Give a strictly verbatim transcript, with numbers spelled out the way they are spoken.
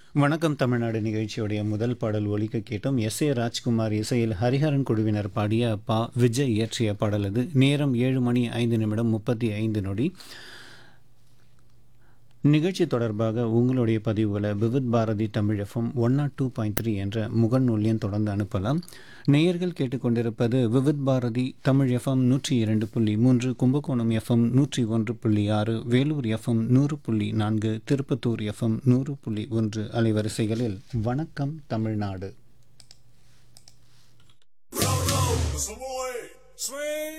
வணக்கம் தமிழ்நாடு நிகழ்ச்சியுடைய முதல் பாடல் ஒலிக்க கேட்டோம். எஸ் ஏ ராஜ்குமார் இசையில் ஹரிஹரன் குழுவினர் பாடிய பா விஜய் இயற்றிய பாடல் அது. நேரம் ஏழு மணி ஐந்து நிமிடம் முப்பத்தி ஐந்து நொடி. நிகழ்ச்சி தொடர்பாக உங்களுடைய பதிவுகளை Vividh Bharathi Tamil FM one not two point three என்ற முகநூல் எண் தொடர்ந்து அனுப்பலாம். நேயர்கள் கேட்டுக்கொண்டிருப்பது விவித் பாரதி தமிழ் எஃப்எம் நூற்றி இரண்டு புள்ளி மூன்று, கும்பகோணம் எஃப்எம் நூற்றி ஒன்று புள்ளி ஆறு, வேலூர் எஃப்எம் நூறு புள்ளி நான்கு, திருப்பத்தூர் எஃப்எம் நூறு புள்ளி ஒன்று அலைவரிசைகளில். வணக்கம் தமிழ்நாடு.